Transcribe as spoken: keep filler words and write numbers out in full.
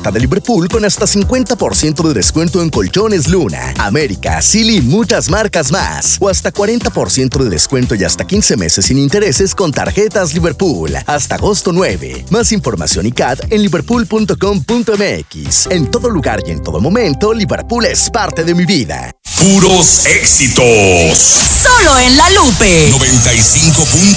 oferta de Liverpool con hasta cincuenta por ciento de descuento en colchones Luna, América, Silly y muchas marcas más. O hasta cuarenta por ciento de descuento y hasta quince meses sin intereses con tarjetas Liverpool. Hasta agosto nueve. Más información y C A D en liverpool punto com punto m x. En todo lugar y en todo momento, Liverpool es parte de mi vida. Puros éxitos. Solo en La Lupe. noventa y cinco punto